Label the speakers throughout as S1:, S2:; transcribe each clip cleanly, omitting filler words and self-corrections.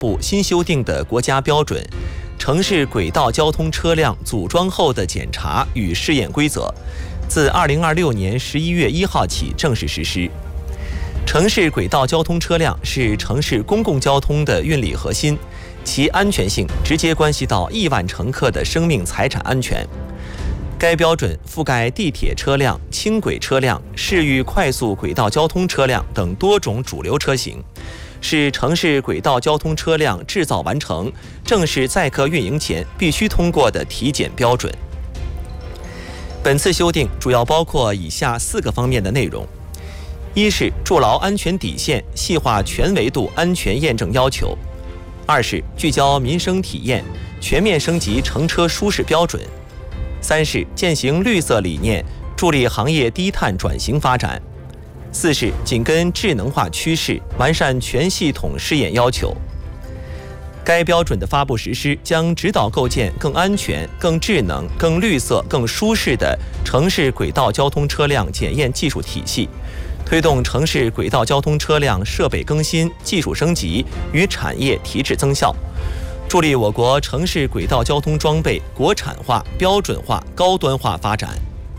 S1: 部新修订的国家标准《城市轨道交通车辆组装后的检查与试验规则》，自2026年11月1号起正式实施。城市轨道交通车辆是城市公共交通的运力核心，其安全性直接关系到亿万乘客的生命财产安全。该标准覆盖地铁车辆、轻轨车辆、市域快速轨道交通车辆等多种主流车型，是城市轨道交通车辆制造完成、正式载客运营前必须通过的体检标准。本次修订主要包括以下4个方面的内容：一是筑牢安全底线，细化全维度安全验证要求；二是聚焦民生体验，全面升级乘车舒适标准；三是践行绿色理念，助力行业低碳转型发展；四是紧跟智能化趋势，完善全系统试验要求。该标准的发布实施将指导构建更安全、更智能、更绿色、更舒适的城市轨道交通车辆检验技术体系，推动城市轨道交通车辆设备更新、技术升级与产业提质增效，助力我国城市轨道交通装备国产化、标准化、高端化发展。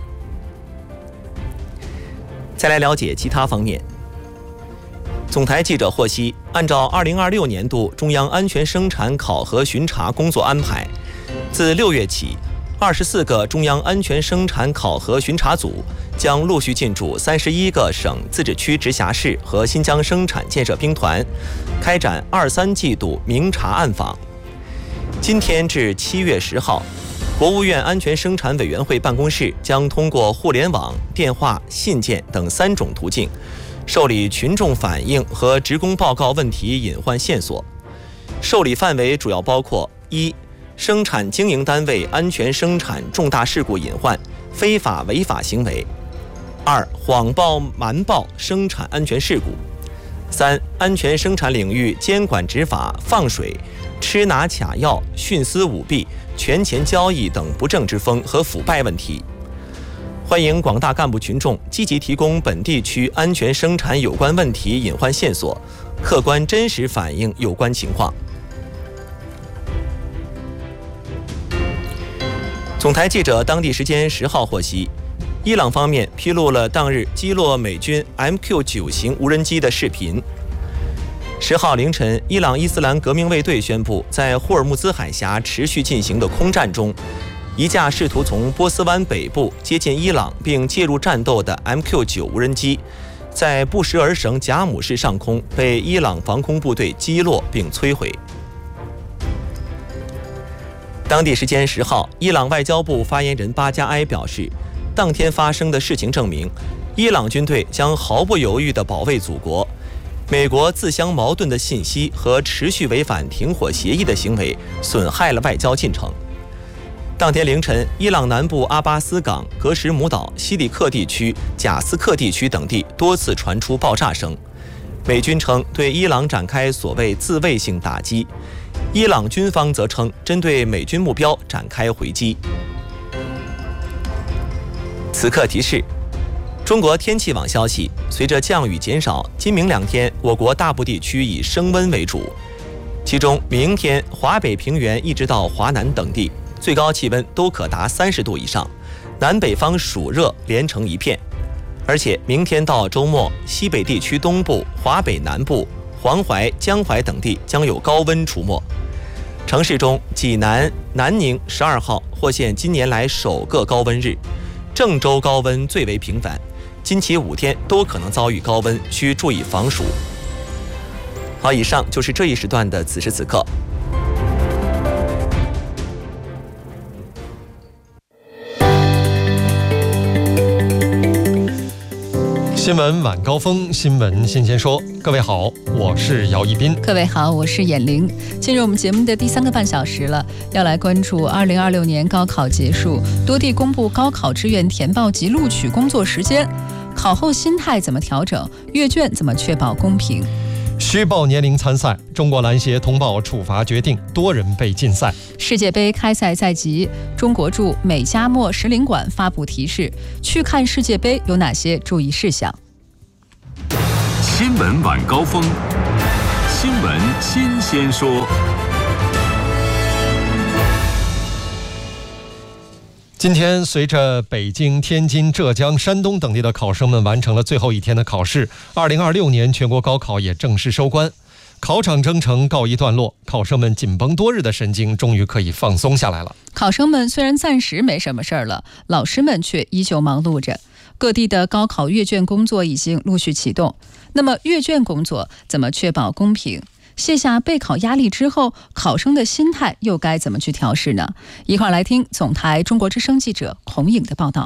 S1: 再来了解其他方面。总台记者获悉，按照2026年度中央安全生产考核巡查工作安排，自6月起，24个中央安全生产考核巡查组将陆续进驻31个省、自治区、直辖市和新疆生产建设兵团，开展23季度明察暗访。今天至7月10号，国务院安全生产委员会办公室将通过互联网、电话、信件等3种途径，受理群众反映和职工报告问题隐患线索。受理范围主要包括：一、生产经营单位安全生产重大事故隐患、非法违法行为；二、谎报瞒报生产安全事故；三、安全生产领域监管执法、放水、吃拿卡要、徇私舞弊、权钱交易等不正之风和腐败问题。欢迎广大干部群众积极提供本地区安全生产有关问题隐患线索，客观真实反映有关情况。总台记者当地时间10号获悉，伊朗方面披露了当日击落美军 MQ-9 型无人机的视频。10号凌晨，伊朗伊斯兰革命卫队宣布，在霍尔木兹海峡持续进行的空战中，一架试图从波斯湾北部接近伊朗并介入战斗的 MQ-9 无人机，在布什尔省贾姆市上空被伊朗防空部队击落并摧毁。当地时间10号，伊朗外交部发言人巴加埃表示，当天发生的事情证明，伊朗军队将毫不犹豫地保卫祖国。美国自相矛盾的信息和持续违反停火协议的行为损害了外交进程。当天凌晨，伊朗南部阿巴斯港、格什姆岛、西里克地区、贾斯克地区等地多次传出爆炸声。美军称对伊朗展开所谓自卫性打击，伊朗军方则称针对美军目标展开回击。此刻提示：中国天气网消息，随着降雨减少，今明2天我国大部地区以升温为主，其中明天华北平原一直到华南等地最高气温都可达30度以上，南北方暑热连成一片。而且明天到周末，西北地区东部、华北南部、黄淮、江淮等地将有高温出没。城市中，济南、南宁12号获现今年来首个高温日，郑州高温最为频繁，今起5天都可能遭遇高温，需注意防暑。好，以上就是这一时段的此时此刻。
S2: 新闻晚高峰，新闻新鲜说。各位好，我是姚一斌。
S3: 各位好，我是闫玲。进入我们节目的第3个半小时了，要来关注2026年高考结束，多地公布高考志愿填报及录取工作时间，考后心态怎么调整？阅卷怎么确保公平？
S2: 虚报年龄参赛，中国篮协通报处罚决定，多人被禁赛。
S3: 世界杯开赛在即，中国驻美加墨使领馆发布提示，去看世界杯有哪些注意事项？
S4: 新闻晚高峰， 新闻新鲜说。
S2: 今天，随着北京、天津、浙江、山东等地的考生们完成了最后一天的考试，2026年全国高考也正式收官，考场征程告一段落，考生们紧绷多日的神经终于可以放松下来了。
S3: 考生们虽然暂时没什么事儿了，老师们却依旧忙碌着。各地的高考阅卷工作已经陆续启动。那么，阅卷工作怎么确保公平？卸下备考压力之后，考生的心态又该怎么去调试呢？一块儿来听总台中国之声记者孔颖的报道。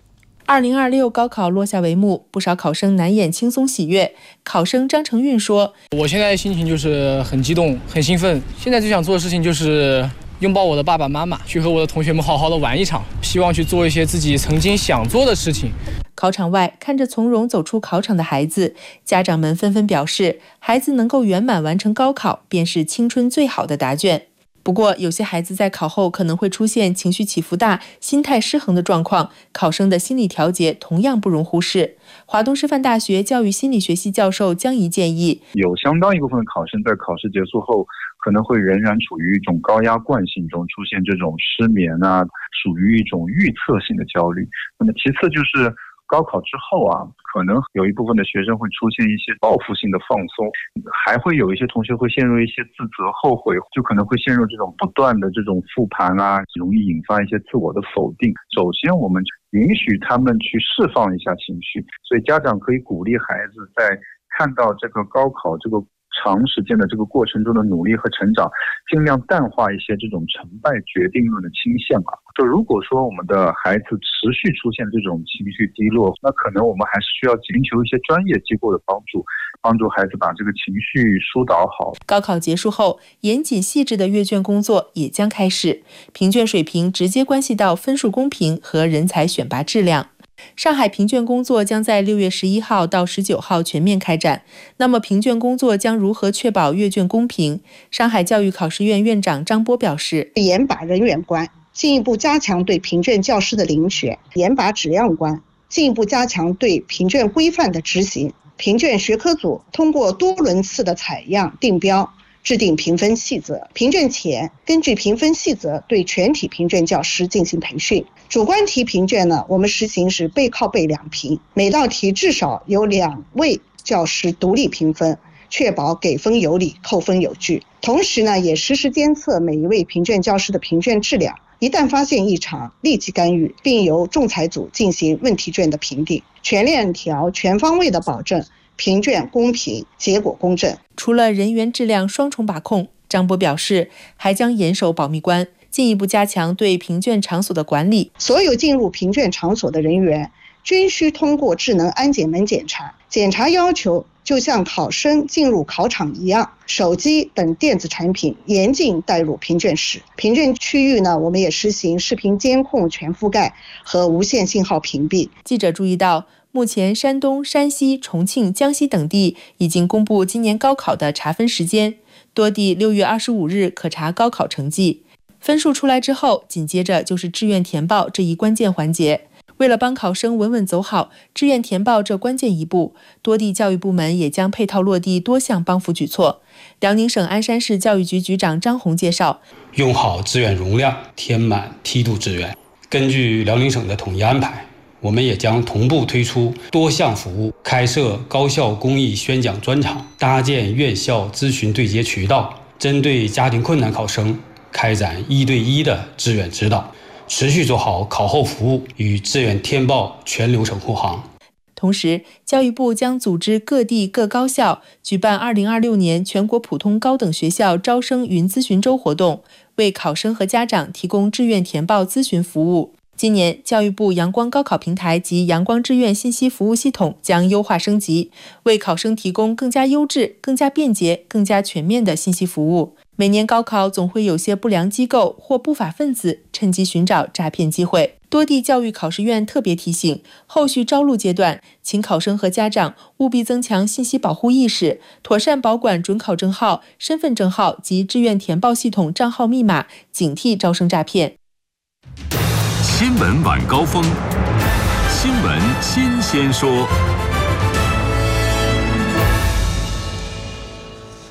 S5: 2026高考落下帷幕，不少考生难掩轻松喜悦。考生张成运说：“
S6: 我现在心情就是很激动、很兴奋。现在最想做的事情就是拥抱我的爸爸妈妈，去和我的同学们好好的玩一场，希望去做一些自己曾经想做的事情。”
S5: 考场外，看着从容走出考场的孩子，家长们纷纷表示，孩子能够圆满完成高考，便是青春最好的答卷。不过，有些孩子在考后可能会出现情绪起伏大、心态失衡的状况，考生的心理调节同样不容忽视。华东师范大学教育心理学系教授江怡建议，
S7: 有相当一部分的考生在考试结束后，可能会仍然处于一种高压惯性中，出现这种失眠啊，属于一种预测性的焦虑。那么其次就是高考之后啊，可能有一部分的学生会出现一些报复性的放松，还会有一些同学会陷入一些自责后悔，就可能会陷入这种不断的这种复盘啊，容易引发一些自我的否定。首先我们允许他们去释放一下情绪，所以家长可以鼓励孩子在看到这个高考这个长时间的这个过程中的努力和成长，尽量淡化一些这种成败决定论的倾向啊。就如果说我们的孩子持续出现这种情绪低落，那可能我们还是需要寻求一些专业机构的帮助孩子把这个情绪疏导好。
S5: 高考结束后，严谨细致的阅卷工作也将开始，评卷水平直接关系到分数公平和人才选拔质量。上海评卷工作将在6月11号到19号全面开展。那么评卷工作将如何确保阅卷公平？上海教育考试院院长张波表示，
S8: 严把人员关，进一步加强对评卷教师的遴选；严把质量关，进一步加强对评卷规范的执行。评卷学科组通过多轮次的采样定标，制定评分细则。评卷前，根据评分细则对全体评卷教师进行培训。主观题评卷呢，我们实行是背靠背两评，每道题至少有2位教师独立评分，确保给分有理，扣分有据。同时呢，也实时监测每一位评卷教师的评卷质量，一旦发现异常，立即干预，并由仲裁组进行问题卷的评定，全链条、全方位的保证评卷公平，结果公正。
S5: 除了人员质量双重把控，张波表示，还将严守保密关，进一步加强对评卷场所的管理。
S8: 所有进入评卷场所的人员均需通过智能安检门检查，检查要求就像考生进入考场一样，手机等电子产品严禁带入评卷室。评卷区域呢，我们也实行视频监控全覆盖和无线信号屏蔽。
S5: 记者注意到，目前山东、山西、重庆、江西等地已经公布今年高考的查分时间，多地6月25日可查高考成绩。分数出来之后，紧接着就是志愿填报这一关键环节。为了帮考生稳稳走好志愿填报这关键一步，多地教育部门也将配套落地多项帮扶举措。辽宁省鞍山市教育局局长张红介绍，
S9: 用好志愿容量，填满梯度志愿。根据辽宁省的统一安排，我们也将同步推出多项服务，开设高校公益宣讲专场，搭建院校咨询对接渠道，针对家庭困难考生开展1对1的志愿指导，持续做好考后服务与志愿填报全流程护航。
S5: 同时，教育部将组织各地各高校举办2026年全国普通高等学校招生云咨询周活动，为考生和家长提供志愿填报咨询服务。今年，教育部阳光高考平台及阳光志愿信息服务系统将优化升级，为考生提供更加优质、更加便捷、更加全面的信息服务。每年高考总会有些不良机构或不法分子趁机寻找诈骗机会。多地教育考试院特别提醒，后续招录阶段，请考生和家长务必增强信息保护意识，妥善保管准考证号、身份证号及志愿填报系统账号密码，警惕招生诈骗。
S4: 新闻晚高峰，新闻新鲜说。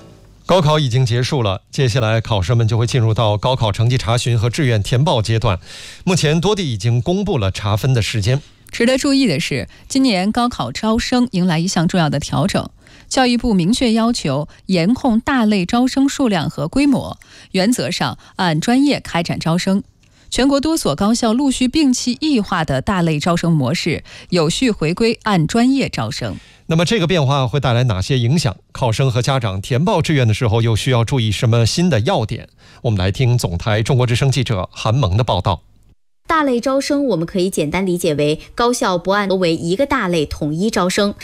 S2: 高考已经结束了，接下来考生们就会进入到高考成绩查询和志愿填报阶段。目前多地已经公布了查分的时间。
S3: 值得注意的是，今年高考招生迎来一项重要的调整。教育部明确要求严控大类招生数量和规模，原则上按专业开展招生。全国多所高校陆续摒弃异化的大类招生模式，有序回归按专业招生。
S2: 那么这个变化会带来哪些影响？考生和家长填报志愿的时候又需要注意什么新的要点？我们来听总台中国之声记者韩萌的报道。
S10: 大类招生我们可以简单理解为高校不按为一个大类统一招生，